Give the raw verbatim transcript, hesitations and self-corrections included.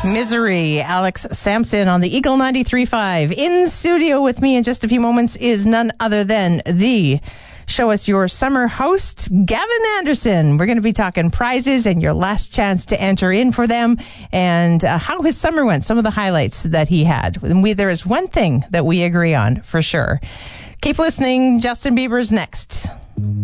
Misery, Alex Sampson on the Eagle ninety-three point five. In studio with me in just a few moments is none other than the Show Us Your Summer host, Gavin Anderson. We're going to be talking prizes and your last chance to enter in for them and uh, how his summer went, some of the highlights that he had. And we, there is one thing that we agree on for sure. Keep listening. Justin Bieber's next.